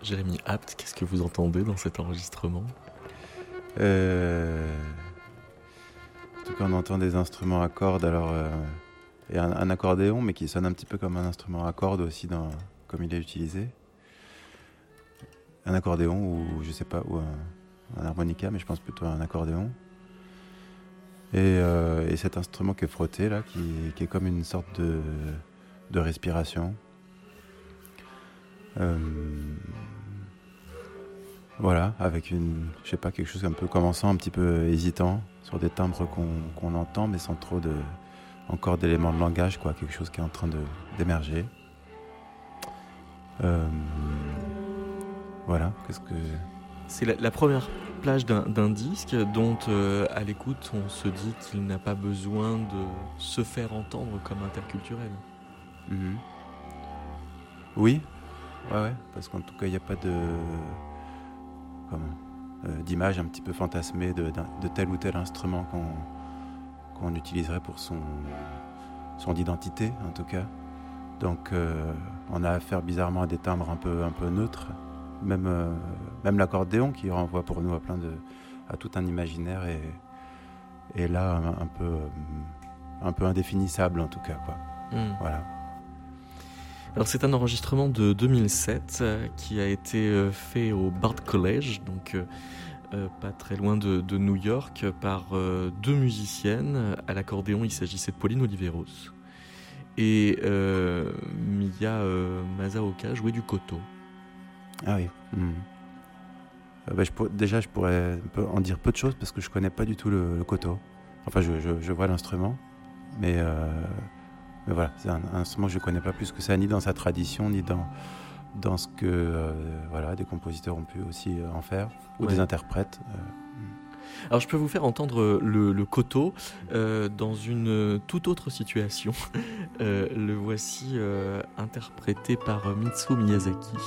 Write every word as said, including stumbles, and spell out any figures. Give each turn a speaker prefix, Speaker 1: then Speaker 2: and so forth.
Speaker 1: Jérémy Apt, qu'est-ce que vous entendez dans cet enregistrement ?
Speaker 2: euh... En tout cas, on entend des instruments à cordes, alors euh... et un, un accordéon, mais qui sonne un petit peu comme un instrument à cordes aussi, dans... comme il est utilisé. Un accordéon ou je sais pas, ou un, un harmonica, mais je pense plutôt à un accordéon. Et, euh... et cet instrument qui est frotté là, qui, qui est comme une sorte de, de respiration. Euh... Voilà, avec une, je sais pas, quelque chose un peu commençant, un petit peu hésitant, sur des timbres qu'on, qu'on entend, mais sans trop de, encore d'éléments de langage, quoi, quelque chose qui est en train de, d'émerger. Euh, voilà, qu'est-ce que...
Speaker 1: C'est la, la première plage d'un, d'un disque dont, euh, à l'écoute, on se dit qu'il n'a pas besoin de se faire entendre comme interculturel.
Speaker 2: Mm-hmm. Oui, ouais, ouais, parce qu'en tout cas, il n'y a pas de... Comment euh, d'image un petit peu fantasmée de, de tel ou tel instrument qu'on, qu'on utiliserait pour son, son identité, en tout cas. Donc, euh, on a affaire bizarrement à des timbres un peu, un peu neutres. Même, euh, même l'accordéon qui renvoie pour nous à, plein de, à tout un imaginaire est, est là un, un, peu, un peu indéfinissable, en tout cas, quoi.
Speaker 1: Mmh.
Speaker 2: Voilà.
Speaker 1: Alors c'est un enregistrement de deux mille sept euh, qui a été euh, fait au Bard College, donc euh, euh, pas très loin de, de New York, par euh, deux musiciennes. À l'accordéon, il s'agissait de Pauline Oliveros. Et euh, Mia euh, Masaoka jouait du koto.
Speaker 2: Ah oui. Mmh. Euh, bah, je pour... Déjà, je pourrais en dire peu de choses parce que je connais pas du tout le, le koto. Enfin, je, je, je vois l'instrument, mais... Euh... Mais voilà, c'est un, un instrument que je ne connais pas plus que ça, ni dans sa tradition, ni dans, dans ce que euh, voilà, des compositeurs ont pu aussi euh, en faire, ou ouais. Des interprètes. Euh.
Speaker 1: Alors je peux vous faire entendre le, le koto euh, dans une toute autre situation. euh, le voici euh, interprété par Mitsuo Miyazaki.